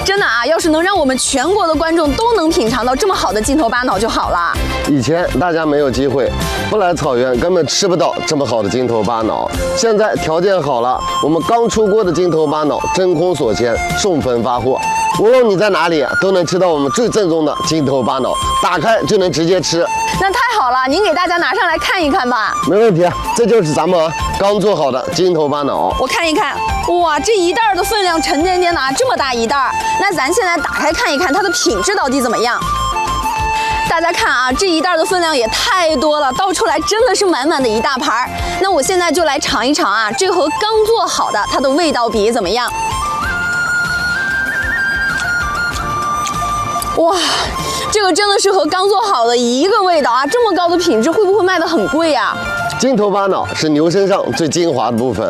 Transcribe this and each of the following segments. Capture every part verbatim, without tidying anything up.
真的啊，要是能让我们全国的观众都能品尝到这么好的金头巴脑就好了。 以前大家没有机会，不来草原根本吃不到这么好的金头巴脑。现在条件好了，我们刚出锅的金头巴脑真空锁鲜，送分发货。无论你在哪里，都能吃到我们最正宗的金头巴脑，打开就能直接吃。 那太好了，您给大家拿上来看一看吧。 没问题，这就是咱们刚做好的金头巴脑。 我看一看，哇，这一袋的分量沉甸甸的啊，这么大一袋。那咱现在打开看一看它的品质到底怎么样。大家看啊，这一袋的分量也太多了，倒出来真的是满满的一大盘。那我现在就来尝一尝啊，这和刚做好的它的味道比怎么样？哇，这个真的是和刚做好的一个味道啊！这么高的品质，会不会卖得很贵呀？ 金头巴脑是牛身上最精华的部分。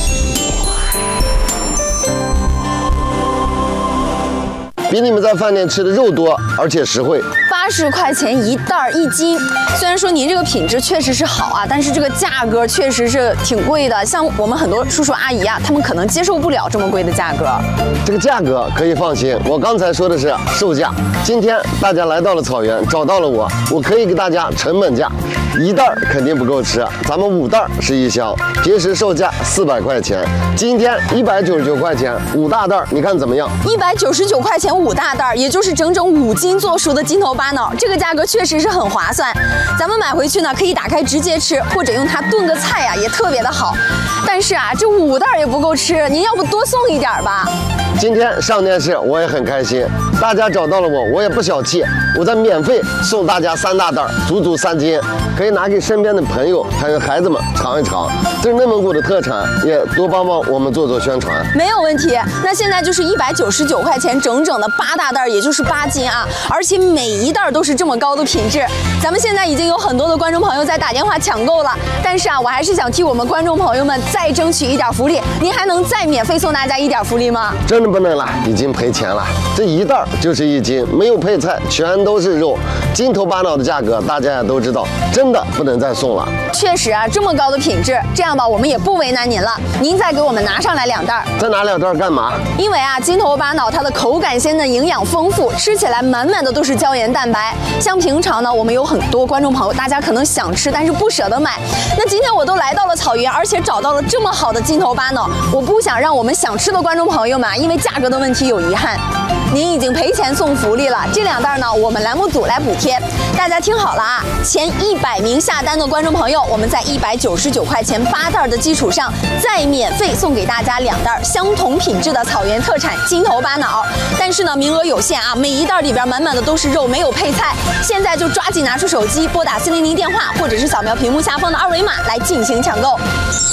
比你们在饭店吃的肉多，而且实惠。 八十块钱一袋一斤，虽然说您这个品质确实是好啊，但是这个价格确实是挺贵的。像我们很多叔叔阿姨啊，他们可能接受不了这么贵的价格。 这个价格可以放心，我刚才说的是售价。今天大家来到了草原，找到了我，我可以给大家成本价。一袋肯定不够吃，咱们五袋是一箱，平时售价四百块钱，今天一百九十九块钱，五大袋，你看怎么样？ 一百九十九块钱五大袋，也就是整整五斤做熟的金头巴脑，这个价格确实是很划算。咱们买回去呢，可以打开直接吃，或者用它炖个菜呀、啊，也特别的好。但是啊，这五袋也不够吃，您要不多送一点吧？ 今天上电视我也很开心，大家找到了我，我也不小气，我再免费送大家三大袋，足足三斤，可以拿给身边的朋友还有孩子们尝一尝，这是内蒙古的特产，也多帮帮我们做做宣传。 没有问题。那现在就是一百九十九块钱，整整的八大袋，也就是八斤啊，而且每一袋都是这么高的品质。咱们现在已经有很多的观众朋友在打电话抢购了，但是啊，我还是想替我们观众朋友们再争取一点福利，您还能再免费送大家一点福利吗？ 真的不能了，已经赔钱了。这一袋就是一斤，没有配菜，全都是肉。金头巴脑的价格大家也都知道，真的不能再送了。 确实啊，这么高的品质，这样吧，我们也不为难您了，您再给我们拿上来两袋。 再拿两袋干嘛？ 因为啊，金头巴脑它的口感鲜嫩，营养丰富，吃起来满满的都是胶原蛋白。像平常呢，我们有很多观众朋友，大家可能想吃，但是不舍得买。那今天我都来到了草原，而且找到了这么好的金头巴脑，我不想让我们想吃的观众朋友们因为价格的问题有遗憾。您已经赔钱送福利了，这两袋呢，我们栏目组来补贴。大家听好了啊，前一百名下单的观众朋友，我们在一百九十九块钱八袋的基础上，再免费送给大家两袋相同品质的草原特产金头巴脑。但是呢，名额有限啊，每一袋里边满满的都是肉，没有配菜。现在就抓紧拿出手机，拨打四零零电话，或者是扫描屏幕下方的二维码来进行抢购。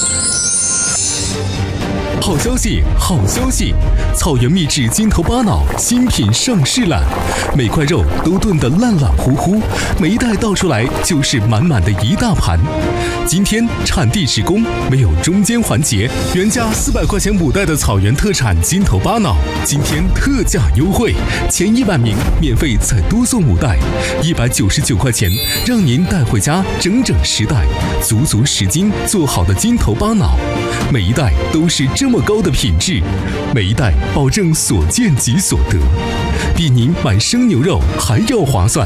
好消息，好消息！草原秘制金头巴脑新品上市了，每块肉都炖得烂烂糊糊，每一袋倒出来就是满满的一大盘。今天产地直供，没有中间环节，原价四百块钱五袋的草原特产金头巴脑，今天特价优惠，前一百名免费再多送五袋，一百九十九块钱，让您带回家整整十袋，足足十斤做好的金头巴脑，每一袋都是这么高的品质，每一袋保证所见即所得，比您买生牛肉还要划算。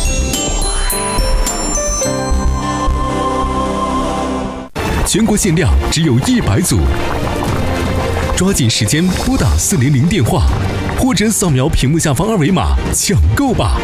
全国限量只有一百组，抓紧时间拨打四零零电话，或者扫描屏幕下方二维码抢购吧。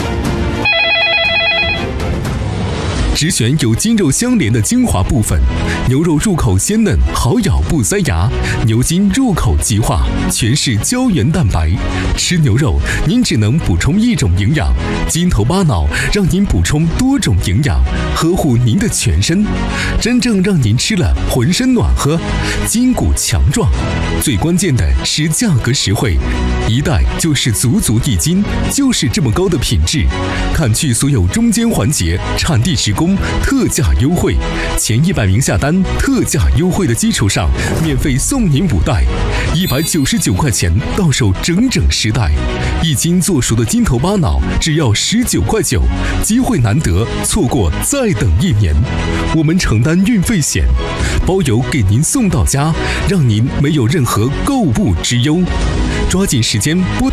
只选有筋肉相连的精华部分，牛肉入口鲜嫩，好咬不塞牙；牛筋入口即化，全是胶原蛋白。吃牛肉，您只能补充一种营养，金头巴脑让您补充多种营养，呵护您的全身，真正让您吃了浑身暖和，筋骨强壮。最关键的是价格实惠，一袋就是足足一斤，就是这么高的品质。砍去所有中间环节，产地直供。特价优惠，前一百名下单，特价优惠的基础上，免费送您五袋，一百九十九块钱到手整整十袋，一斤做熟的金头巴脑只要十九块九，机会难得，错过再等一年。我们承担运费险，包邮给您送到家，让您没有任何购物之忧。抓紧时间拨打